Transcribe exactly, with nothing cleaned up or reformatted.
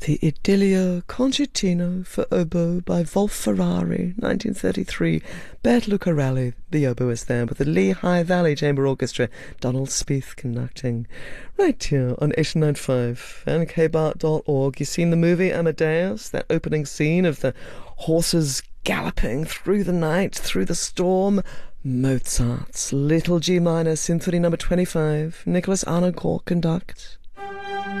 The Idillio Concertino for Oboe by Wolf Ferrari, nineteen thirty-three. Bert Lucarelli, the oboist there, with the Lehigh Valley Chamber Orchestra, Donald Spieth conducting. Right here on eighty-nine point five and k bart dot org. You've seen the movie Amadeus, that opening scene of the horses galloping through the night, through the storm. Mozart's Little G Minor Symphony number twenty-five. Nicholas Arnoncourt conduct.